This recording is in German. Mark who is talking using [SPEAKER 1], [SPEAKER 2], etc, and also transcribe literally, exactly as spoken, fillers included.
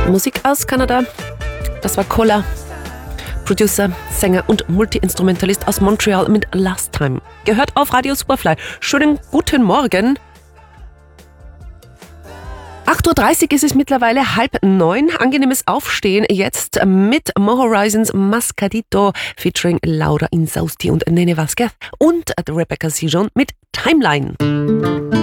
[SPEAKER 1] Musik aus Kanada. Das war Cola, Producer, Sänger und Multi-Instrumentalist aus Montreal mit Last Time. Gehört auf Radio Superfly. Schönen guten Morgen. acht Uhr dreißig ist es mittlerweile, halb neun. Angenehmes Aufstehen jetzt mit Mo Horizons Mascadito featuring Laura Insausti und Nene Vasquez und Rebecca Sijon mit Timeline.